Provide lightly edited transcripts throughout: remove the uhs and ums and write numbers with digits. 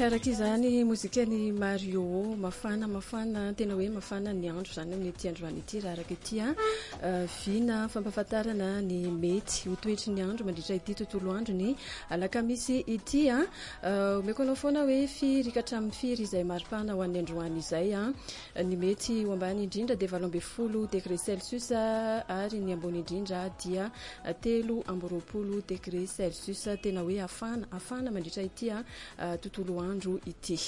araka izany mozikany Mario mafana tena hoe mafana ny andro zany amin'ny ity androany ity raha araka ity vina fampafatarana ny mety ho toetry ny andro mandritra ity tontolo andro ny alakamisy ity omeko anao foana hoe firy ka hatramin'ny firy izay maripana ho an'ny androany izay ny mety ho ambany indrindra dia 20 degré celsius ary ny ambony indrindra dia 13 degré celsius tena hoe afana mandritra ity tontolo andro ity.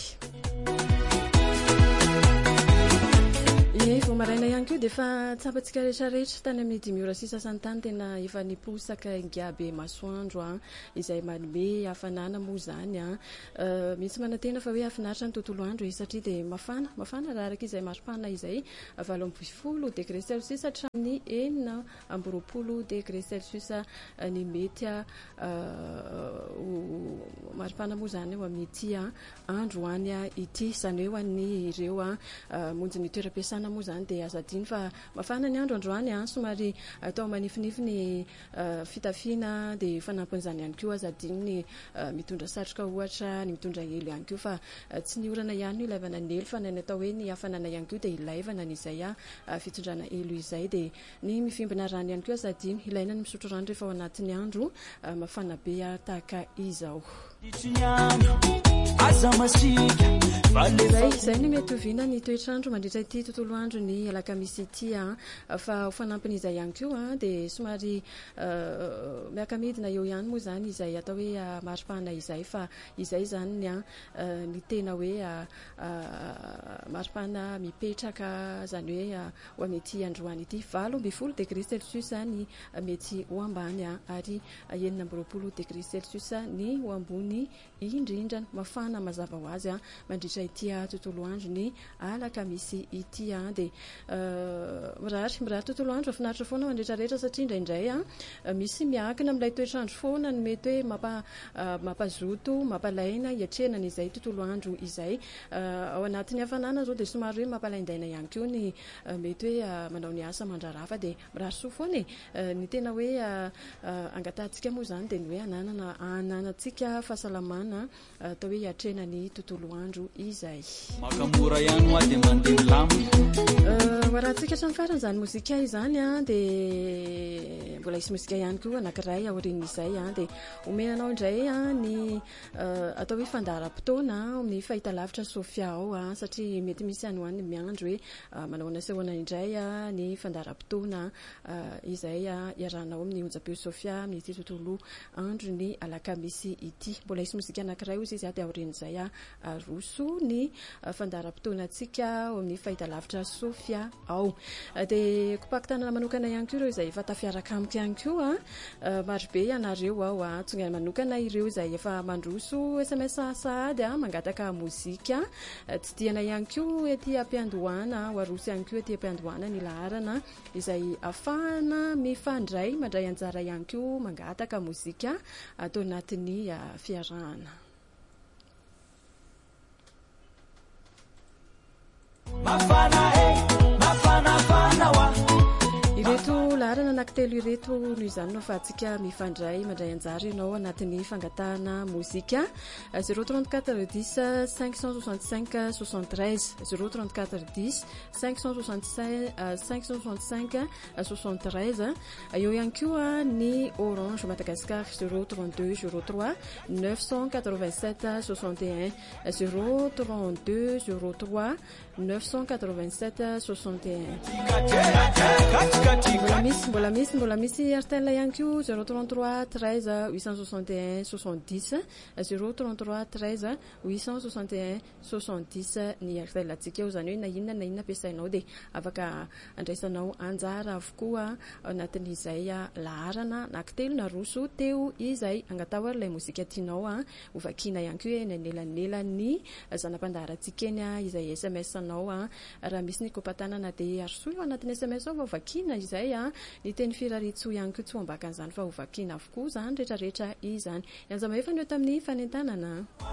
Vao maraina ihany koa dia efa tsapatsika rehetrarehetra tany amin'ny 5:06 sasany tena efa niposaka ingiabe masoandro izay manome hafanana moa zany misy manantena fa hoe afinaritra ny tontolo andro satria dia mafana raha araka izay maripana izay 20 degré celsius hatramin'ny 20 degré celsius ny mety maripana moa zany eo amin'ity androany ity zany hoe ho an'ny ireo monjy ny toeram-piasana moa zany dia azadiny fa mafana ny andro androany somary atao manifinify ny fitafiana dia fanampon'izany ihany koa azadiny ny mitondra satroka ohatra ny mitondra elo ihany koa fa tsy ny orana ihany no ilaivana ny elo fa ny atao hoe ny hafanana ihany koa dia ilaivana n'izay fitondrana elo izay dia ny mifimbina rano ihany koa azadiny ilaina ny misotro rano rehefa ao anatin'ny andro mafana be tahaka izao. Izay ny mety hoviana ny toetrandro mandritra ity tontolo andro ny alakamisy ity fa ho fanampin'izay ihany koa dia somary miaka-midina eo ihany moa zany izay atao hoe maripana izay fa izay zany ny tena hoe maripana mipetraka zany hoe ho amin'ity androany ity 20 degré celsius ny mety ho ambany ary 19 degré celsius ny ho ambony indrindra mafana mazava ho azy mandritra ity tontolo andro ny alakamisy ity dia mirary tontolo andro afinaritra foana mandretrarehetra satria indraindray misy miankina amin'ilay toetrandro foana ny mety hoe mampazoto mampalaina hiatrenana izay tontolo andro izay ao anatin'ny hafanana zao dia somary hoe mampalaindaina ihany koa ny mety hoe manao ny asa mandrarafa dia mirary soa foana ny tena hoe angatantsika moa zany dia ny hoe ananatsika fahasalamana atao hoe hiatrena ny tontolo andro izay. Makamora ihany ho dia mandeha lamina rahantsika hatramin'ny farany zany mozika izany dia mbola isy mozika ihany koa anankiray aorian'izay dia omenanao indray ny atao hoe fandaharam-potoana amin'ny fahitalavitra Sofia ao satria mety misy any hoany miandro hoe manao nasehoana indray ny fandaharam-potoana izay iarahanao amin'ny onjam-peo Sofia amin'ny ity tontolo andro ny alakamisy ity. Mbola isy mozika anankiray ozy izy dia aorian'izay roso ny fandaharam-potoanantsika amin'ny fahitalavitra Sofia ao dia kompaktanana manokana ihany koa ireo izay efa tafiaraka amiko ihany koa marobe ianareo ao tsonga manokana ireo izay efa mandroso SMS sahady mangataka mozika tsy diana ihany koa ety ampiandohana ho aroso ihany koa ety ampiandohana ny laharana izay afahana mifandray mandray anjara ihany koa mangataka mozika atao anatin'ny fiarahana. Ireto laharana anankitelo ireto no izany no afahantsika mifandray mandray anjara ianao anatin'ny fangatahana mozika 034 10 565 73 034 10 565 73 eo ihany koa ny Orange Madagascar 032 03 987 61 032 03 987 61 mbola misy RTL ihany koa 033 13 861 70 033 13 861 70 ny RTL atsika eo zany hoe na inona ampiasainao dia afaka andraisanao anjara avokoa anatin'izay laharana anankitelo na roso teo izay angatao ilay mozika tianao hovakiana ihany koa eny anelanelany zanam-pandaharantsika eny izay SMS anao raha misy ny kompatanana dia arsoa eo anatin'ny SMS ao vakiana izay ny teny firaritsoa ihany koa tsy ho ambakan'izany fa hovakiana avokoa zany rehetrarehetra izany. Ianjama efa ny eo tamin'ny fanentanana.